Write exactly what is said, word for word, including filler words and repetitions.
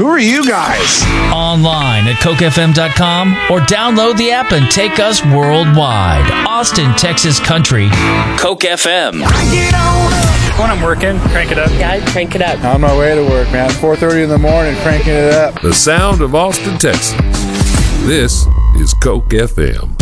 Who are you guys? Online at coke f m dot com or download the app and take us worldwide. Austin, Texas Country, Coke F M. When I'm working, crank it up. Yeah, crank it up. On my way to work, man. four thirty in the morning, cranking it up. The sound of Austin, Texas. This is Coke F M.